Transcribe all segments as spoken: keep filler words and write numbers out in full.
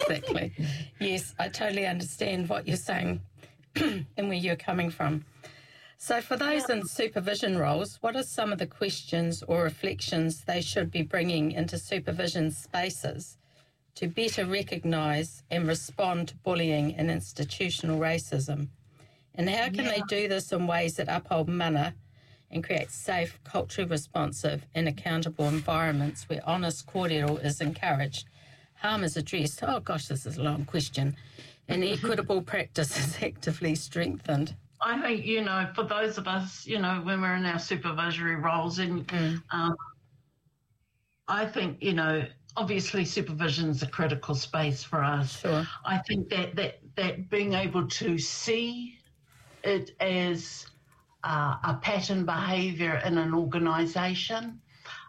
exactly. Yes, I totally understand what you're saying and where you're coming from. So for those in supervision roles, what are some of the questions or reflections they should be bringing into supervision spaces to better recognise and respond to bullying and institutional racism? And how can yeah. they do this in ways that uphold mana and create safe, culturally responsive and accountable environments where honest cordial is encouraged, harm is addressed, oh gosh, this is a long question, and equitable practice is actively strengthened? I think, you know, for those of us, you know, when we're in our supervisory roles, and mm. um, I think, you know, obviously supervision is a critical space for us. Sure. I think that, that, that being able to see it as uh, a pattern behaviour in an organisation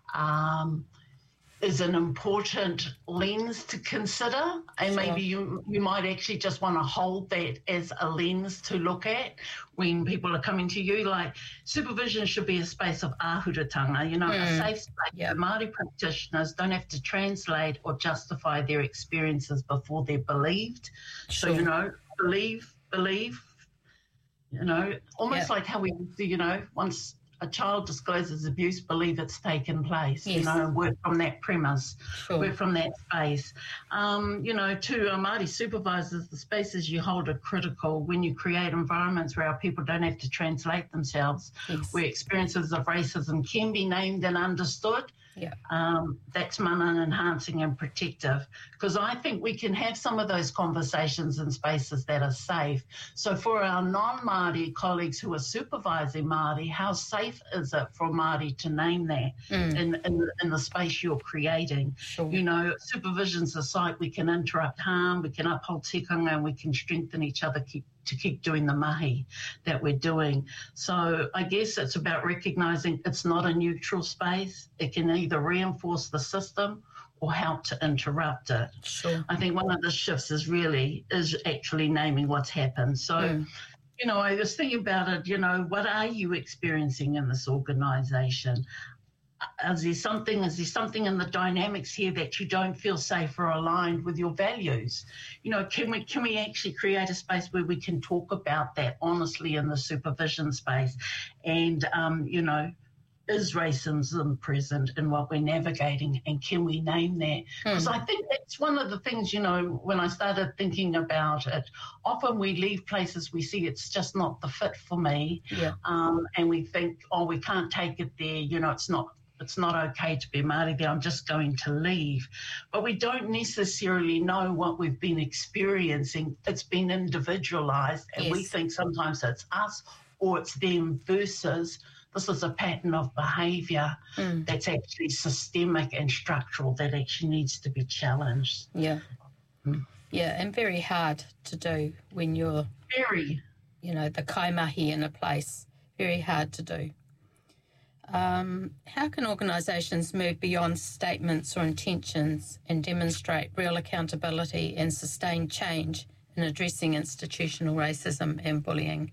um, is an important lens to consider, and sure. maybe you you might actually just want to hold that as a lens to look at when people are coming to you. Like, supervision should be a space of ahuratanga, you know, mm. a safe space yep. where Māori practitioners don't have to translate or justify their experiences before they're believed. Sure. So, you know, believe, believe, you know, almost yep. like how we do, you know, once a child discloses abuse, believe it's taken place, yes. you know, and work from that premise, sure. work from that space. Um, you know, to uh, Māori supervisors, the spaces you hold are critical when you create environments where our people don't have to translate themselves, yes. where experiences of racism can be named and understood. Yeah. Um, that's mana enhancing and protective, because I think we can have some of those conversations in spaces that are safe. So for our non-Māori colleagues who are supervising Māori, how safe is it for Māori to name that mm. in, in, in the space you're creating? Sure. You know, supervision's a site we can interrupt harm, we can uphold tikanga, and we can strengthen each other, keep to keep doing the mahi that we're doing. So I guess it's about recognising it's not a neutral space. It can either reinforce the system or help to interrupt it. Sure. I think one of the shifts is really, is actually naming what's happened. So, mm. you know, I was thinking about it, you know, what are you experiencing in this organisation? Is there something, is there something in the dynamics here that you don't feel safe or aligned with your values? You know, can we can we actually create a space where we can talk about that honestly in the supervision space? And, um, you know, is racism present in what we're navigating, and can we name that? Because mm. I think that's one of the things, you know, when I started thinking about it, often we leave places we see it's just not the fit for me, yeah. um, and we think, oh, we can't take it there, you know, it's not It's not okay to be Māori there, I'm just going to leave. But we don't necessarily know what we've been experiencing. It's been individualised, and yes. we think sometimes it's us or it's them versus this is a pattern of behaviour mm. that's actually systemic and structural that actually needs to be challenged. Yeah. Mm. Yeah, and very hard to do when you're... Very. You know, the kaimahi in a place. Very hard to do. Um, how can organisations move beyond statements or intentions and demonstrate real accountability and sustain change in addressing institutional racism and bullying?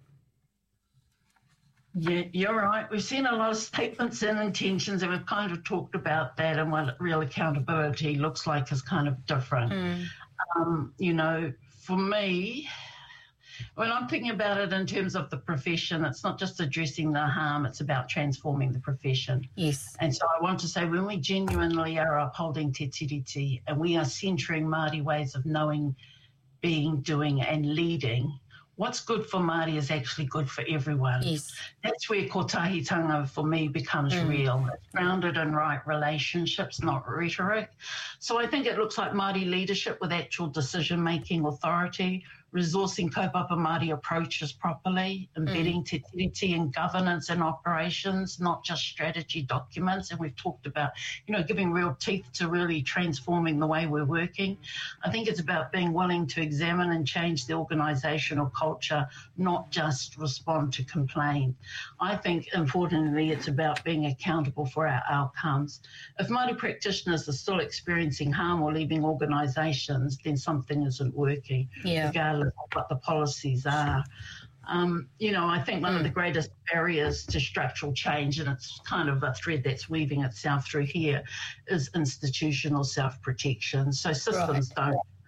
Yeah, you're right. We've seen a lot of statements and intentions, and we've kind of talked about that, and what real accountability looks like is kind of different. Mm. Um, you know, for me, when I'm thinking about it in terms of the profession, it's not just addressing the harm, it's about transforming the profession. Yes. And so I want to say, when we genuinely are upholding te tiriti and we are centering Māori ways of knowing, being, doing and leading, what's good for Māori is actually good for everyone. Yes. That's where kotahitanga for me becomes mm. real. It's grounded in right relationships, not rhetoric. So I think it looks like Māori leadership with actual decision-making authority, resourcing kaupapa Māori approaches properly, embedding mm. te tiriti in governance and operations, not just strategy documents. And we've talked about, you know, giving real teeth to really transforming the way we're working. I think it's about being willing to examine and change the organisational culture, not just respond to complain. I think, importantly, it's about being accountable for our outcomes. If Māori practitioners are still experiencing harm or leaving organisations, then something isn't working. Yeah. Regardless of what the policies are. Um, you know, I think one mm. of the greatest barriers to structural change, and it's kind of a thread that's weaving itself through here, is institutional self-protection. So systems right. don't